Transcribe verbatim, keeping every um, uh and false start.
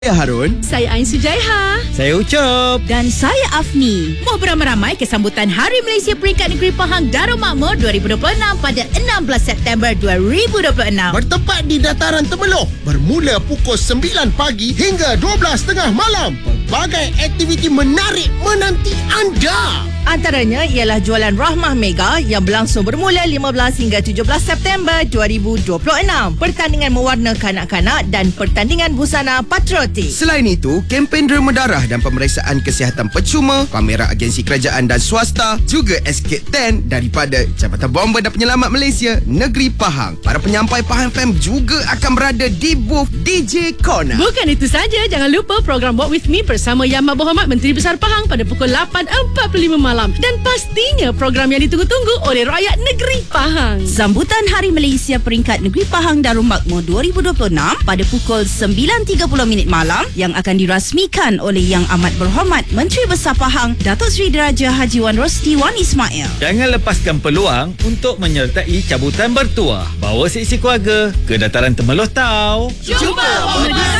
Saya Harun. Saya Ain Sujaiha. Saya Ucup. Dan saya Afni. Mau beramai-ramai ke sambutan Hari Malaysia Peringkat Negeri Pahang Darul Makmur dua ribu dua puluh enam pada enam belas September dua ribu dua puluh enam. Bertempat di Dataran Temeloh. Bermula pukul sembilan pagi hingga dua belas tiga puluh malam. Pelbagai aktiviti menarik menanti anda. Antaranya ialah jualan Rahmah Mega yang berlangsung bermula lima belas hingga tujuh belas September dua ribu dua puluh enam. Pertandingan mewarna kanak-kanak dan pertandingan busana patriotik. Selain itu, kempen derma darah dan pemeriksaan kesihatan percuma, pameran agensi kerajaan dan swasta, juga Escape sepuluh daripada Jabatan Bomber dan Penyelamat Malaysia Negeri Pahang. Para penyampai Pahang F M juga akan berada di booth D J Corner. Bukan itu saja, jangan lupa program Walk With Me bersama Yang Maha Menteri Besar Pahang pada pukul lapan empat puluh lima malam. Dan pastinya program yang ditunggu-tunggu oleh rakyat negeri Pahang. Sambutan Hari Malaysia Peringkat Negeri Pahang Darul Makmur dua ribu dua puluh enam pada pukul sembilan tiga puluh minit malam yang akan dirasmikan oleh Yang Amat Berhormat Menteri Besar Pahang Datuk Seri Diraja Haji Wan Rosti Wan Ismail. Jangan lepaskan peluang untuk menyertai cabutan bertuah. Bawa seisi keluarga ke Dataran Temeloh tau. Jumpa pemerintah